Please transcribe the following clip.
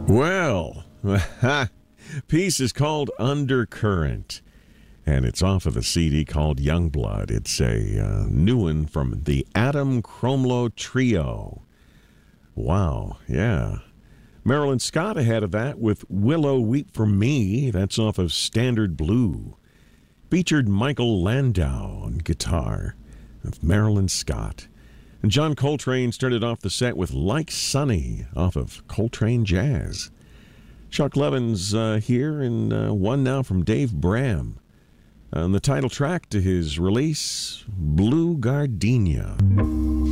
Well, piece is called Undercurrent, and it's off of a CD called Youngblood. It's a new one from the Adam Cromlow Trio. Wow, yeah. Marilyn Scott ahead of that with Willow Weep for Me. That's off of Standard Blue. Featured Michael Landau on guitar of Marilyn Scott. And John Coltrane started off the set with Like Sunny off of Coltrane Jazz. Chuck Levin's here, and one now from Dave Bram. On the title track to his release, Blue Gardenia.